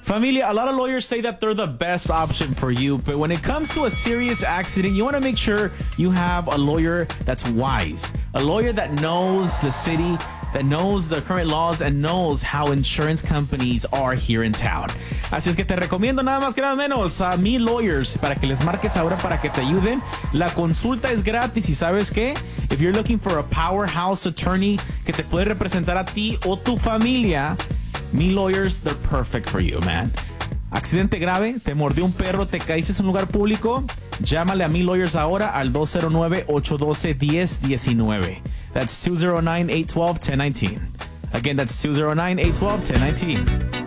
Familia, a lot of lawyers say that they're the best option for you, but when it comes to a serious accident, you want to make sure you have a lawyer that's wise, a lawyer that knows the city, that knows the current laws and knows how insurance companies are here in town. Así es que te recomiendo nada más que nada menos a Mi Lawyers para que les marques ahora para que te ayuden. La consulta es gratis y ¿sabes qué? If you're looking for a powerhouse attorney que te puede representar a ti o tu familia, Mi Lawyers, they're perfect for you, man. Accidente grave, te mordió un perro, te caíste en un lugar público, llámale a Mi Lawyers ahora al 209-812-1019. That's 209-812-1019. Again, that's 209-812-1019.